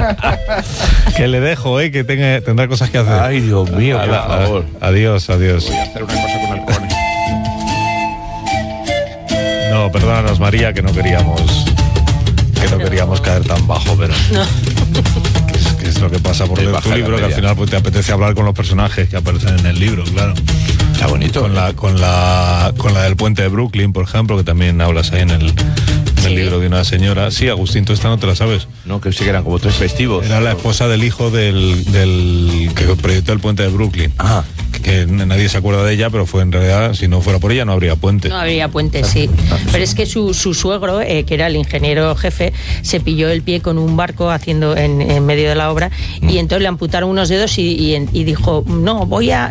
Que le dejo, que tendrá cosas que hacer. Ay, Dios mío, por favor. Adiós. Voy a hacer una cosa con halcones. No, perdónanos, María, que no queríamos caer tan bajo, pero... No. ¿Qué es lo que pasa por leer tu libro? Que al final pues, te apetece hablar con los personajes que aparecen en el libro, claro. Está bonito. Con la del puente de Brooklyn, por ejemplo, que también hablas ahí en el libro de una señora. Sí, Agustín, tú esta no te la sabes. No, que sí que eran como 3 festivos. Era la esposa del hijo del que proyectó el puente de Brooklyn. Ajá. Que nadie se acuerda de ella, pero fue en realidad, si no fuera por ella, no habría puente. No habría puente, sí. Pero es que su suegro, que era el ingeniero jefe, se pilló el pie con un barco haciendo en medio de la obra y entonces le amputaron unos dedos y dijo, no, voy a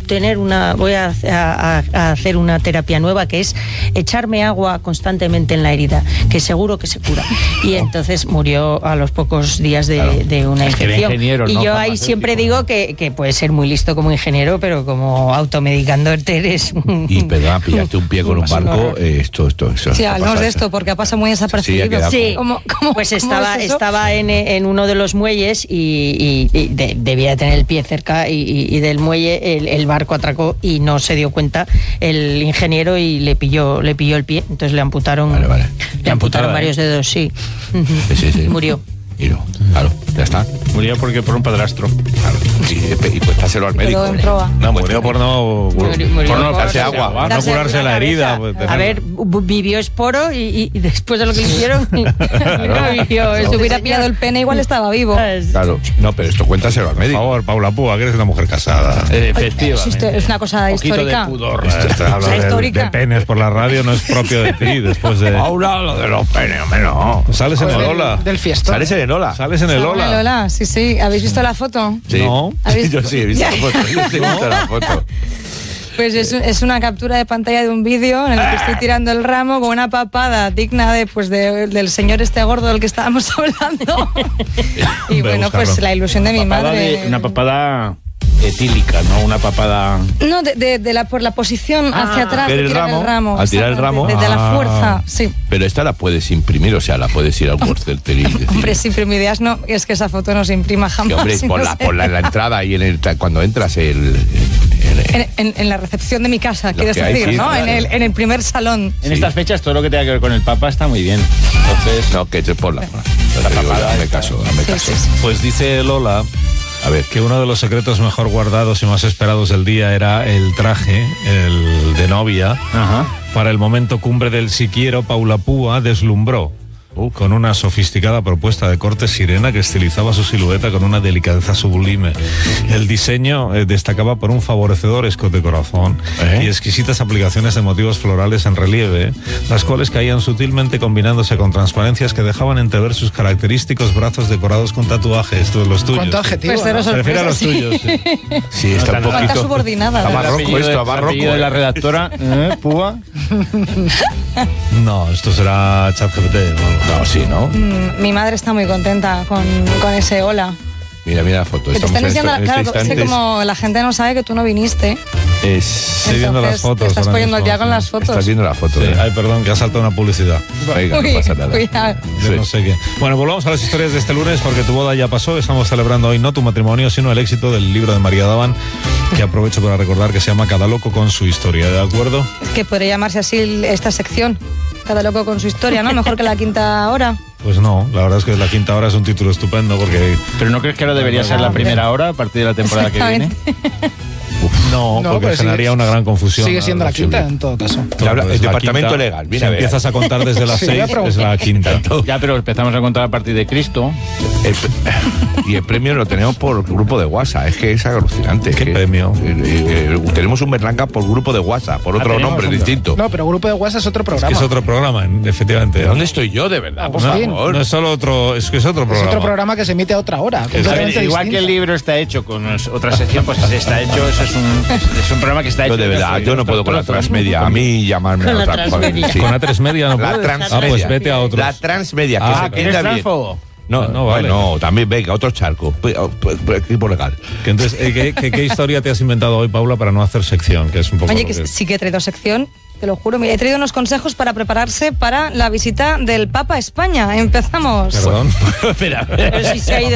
hacer una terapia nueva que es echarme agua constantemente en la herida, que seguro que se cura. Y entonces murió a los pocos días de una infección. Ingeniero, y no yo ahí siempre digo que puede ser muy listo como ingeniero, pero como automedicándote eres Y perdón, pillarte un pie con un barco, esto. Sí, hablamos de esto porque pasa muy desapercibido. Sí, pues estaba en uno de los muelles y debía tener el pie cerca y del muelle el barco atracó y no se dio cuenta el ingeniero y le pilló el pie, entonces le amputaron. Vale. Le amputaron varios dedos, sí. Sí. Murió. Y no, claro, ya está. Murió porque por un padrastro. Claro. Y cuéntaselo al médico. Quedó en proa. No, murió por no darse agua. No curarse la herida. Pues, a ver, vivió esporo y después de lo que le hicieron no vivió. Si hubiera pillado el pene igual estaba vivo. Claro, no, pero esto cuéntaselo al por médico. favor, Paula Púa, que eres una mujer casada. Efectivamente. Es una cosa histórica. De pudor. Estás hablando de penes por la radio, no es propio de ti. Después de... Paula, lo de los penes, hombre, no. Sales en el Lola. Del fiestón. ¿Sales en el Ola? Sales en el Lola. Lola, sí. ¿Habéis visto la foto? Sí. No. Yo sí he visto la foto. Pues es una captura de pantalla de un vídeo en el que estoy tirando el ramo con una papada digna del señor este gordo del que estábamos hablando. Y bueno, pues la ilusión de mi madre. Una papada etílica, ¿no? Una papada... No, por la posición hacia atrás de tirar el ramo. Al tirar el ramo. De la fuerza, sí. Pero esta la puedes imprimir, o sea, la puedes ir al porcel y decir... Hombre, si imprimirías, no, es que esa foto no se imprima jamás. Que, hombre, si por no la entrada y cuando entras en la recepción de mi casa, quieres decir, ¿no? Claro. En el primer salón. En estas fechas todo lo que tenga que ver con el Papa está muy bien. Entonces... No, que te por la papada. Hazme caso. Sí. Pues dice Lola... A ver, que uno de los secretos mejor guardados y más esperados del día era el traje, el de novia. Ajá. Para el momento cumbre del Si Quiero, Paula Púa deslumbró con una sofisticada propuesta de corte sirena que estilizaba su silueta con una delicadeza sublime. El diseño destacaba por un favorecedor escote corazón y exquisitas aplicaciones de motivos florales en relieve, las cuales caían sutilmente combinándose con transparencias que dejaban entrever sus característicos brazos decorados con tatuajes, todos los tuyos. ¿Cuánto adjetivo? Pues cero Se refiere a los sorpresa, tuyos. sí, está un Falta poquito... subordinada. Está ¿verdad? barroco esto, barroco. de la redactora, Púa. No, esto será ChatGPT. No, sí, ¿no? Mi madre está muy contenta con ese hola. Mira la foto. Que te están enseñando, claro, es que instante como la gente no sabe que tú no viniste, Estoy viendo las fotos. te estás ahora poniendo al mismo, día con las fotos. Estás viendo la foto. Sí. Ay, perdón, que ha saltado una publicidad. Venga, no pasa nada. Cuidado. Yo Sí. no sé qué. Bueno, volvamos a las historias de este lunes porque tu boda ya pasó. Estamos celebrando hoy no tu matrimonio, sino el éxito del libro de María Daván, que aprovecho para recordar que se llama Cada loco con su historia, ¿de acuerdo? Es que podría llamarse así esta sección. Cada loco con su historia, ¿no? Mejor que la quinta hora. Pues no, la verdad es que la quinta hora es un título estupendo porque... Pero ¿no crees que ahora debería ser la primera hora a partir de la temporada que viene? No, No, porque pero generaría una gran confusión. Sigue siendo la quinta en todo caso. El departamento legal, Si mira, a ver. empiezas a contar desde las Sí, 6, voy a preguntar. es la quinta. Ya, pero empezamos a contar a partir de Cristo. Y el premio lo tenemos por grupo de WhatsApp. Es que es alucinante. ¿Qué Es que, premio? tenemos un Berlanga por grupo de WhatsApp, por otro tenemos nombre un- distinto. No, pero Grupo de WhatsApp es otro programa. Es otro programa, efectivamente. ¿Dónde estoy yo, de verdad? Por No, favor. no es solo otro, es que es otro Es programa. otro programa que se emite a otra hora. A ver, completamente igual que el distinta. libro está hecho con otra sección, pues está hecho, eso es un programa que está hecho. Yo de verdad, yo no puedo con la transmedia. A mí llamarme Con a la otra transmedia. sí. Con A3 Media no La puedes. transmedia. Ah, pues vete a otros. La transmedia, que Ah, se ¿Que eres queda bien. transfobo? No, No vale. bueno, también venga, otro charco. Equipo legal. Que entonces, ¿qué historia te has inventado hoy, Paula, para no hacer sección? Que es un poco Oye, lo que sí que he traído sección, te lo juro. Mira, he traído unos consejos para prepararse para la visita del Papa a España. Empezamos. Perdón. Espera. Pero si se ha ido